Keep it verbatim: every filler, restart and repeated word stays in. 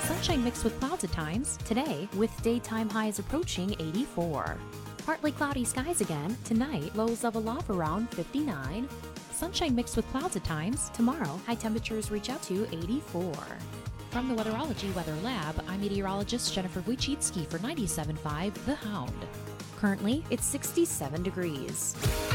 Sunshine mixed with clouds at times, today, with daytime highs approaching eighty-four. Partly cloudy skies again, tonight, lows level off around fifty-nine. Sunshine mixed with clouds at times, tomorrow, high temperatures reach up to eighty-four. From the Weatherology Weather Lab, I'm meteorologist Jennifer Wojcicki for ninety-seven point five The Hound. Currently, it's sixty-seven degrees.